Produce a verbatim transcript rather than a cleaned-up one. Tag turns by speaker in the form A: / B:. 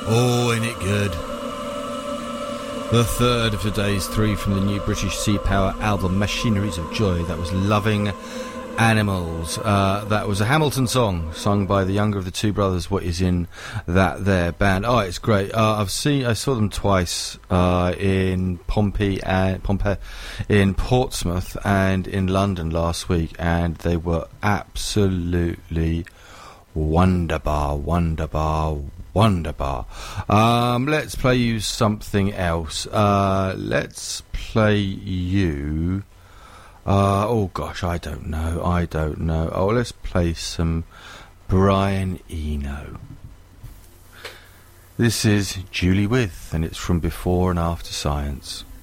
A: Oh, ain't it good? The third of today's three from the new British Sea Power album, Machineries of Joy. That was Loving Animals. Uh, that was a Hamilton song sung by the younger of the two brothers. What is in that there band? Oh, it's great. Uh, I've seen, I saw them twice uh, in Pompey and Pompeii, in Portsmouth and in London last week, and they were absolutely wonderbar, wonderbar, wonderbar. Um, let's play you something else. Uh, let's play you. Uh, oh gosh, I don't know. I don't know. Oh, let's play some Brian Eno. This is Julie With, and it's from Before and After Science.